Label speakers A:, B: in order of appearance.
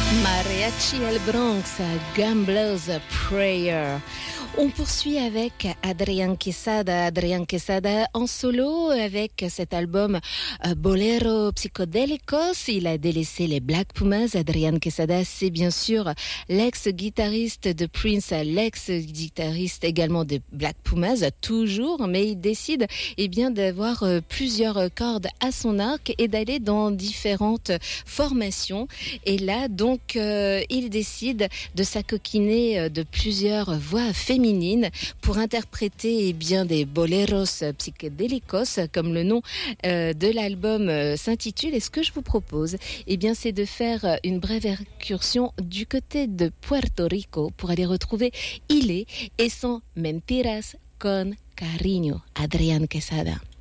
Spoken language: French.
A: Mariachi El Bronx, Gambler's Prayer. On poursuit avec Adrián Quesada en solo avec cet album Bolero Psicodélicos. Il a délaissé les Black Pumas. Adrián Quesada, c'est bien sûr l'ex-guitariste de Prince, l'ex-guitariste également de Black Pumas, toujours, mais il décide d'avoir plusieurs cordes à son arc et d'aller dans différentes formations. Et là, donc, il décide de s'acoquiner de plusieurs voix féminines pour interpréter des boleros psychédélicos, comme le nom de l'album s'intitule. Et ce que je vous propose, c'est de faire une brève incursion du côté de Puerto Rico pour aller retrouver Ile et son Mentiras con Cariño, Adrián Quesada.